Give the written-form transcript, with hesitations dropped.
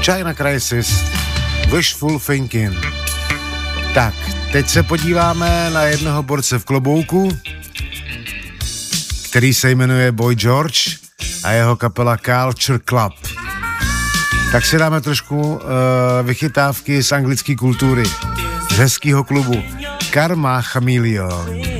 China Crisis, Wishful Thinking. Tak, teď se podíváme na jednoho borce v klobouku, který se jmenuje Boy George a jeho kapela Culture Club. Tak si dáme trošku vychytávky z anglické kultury, z hezkýho klubu Karma Chameleon.